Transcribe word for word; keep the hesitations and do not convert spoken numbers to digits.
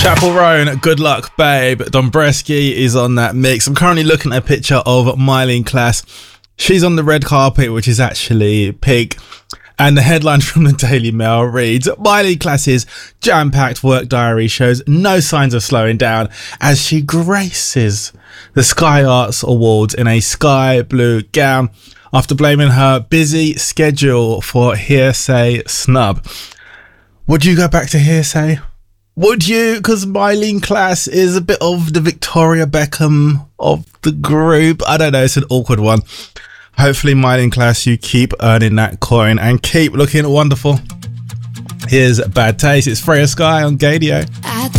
Chapel Roan, Good Luck Babe. Dombresky is on that mix. I'm currently looking at a picture of Myleene Klass. She's on the red carpet, which is actually pink. And the headline from the Daily Mail reads, Myleene Klass's jam-packed work diary shows no signs of slowing down as she graces the Sky Arts Awards in a sky blue gown after blaming her busy schedule for Hearsay snub. Would you go back to Hearsay? Would you? Because Myleene Klass is a bit of the Victoria Beckham of the group. I don't know, it's an awkward one. Hopefully, Myleene Klass, you keep earning that coin and keep looking wonderful. Here's Bad Taste. It's Freya Sky on Gadio.